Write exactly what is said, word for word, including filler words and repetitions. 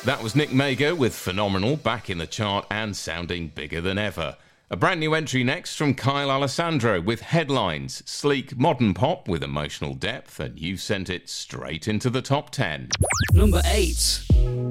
That was Nick Mago with Phenomenal, back in the chart and sounding bigger than ever. A brand new entry next from Kyle Alessandro with Headlines, sleek modern pop with emotional depth, and you sent it straight into the top ten. Number eight.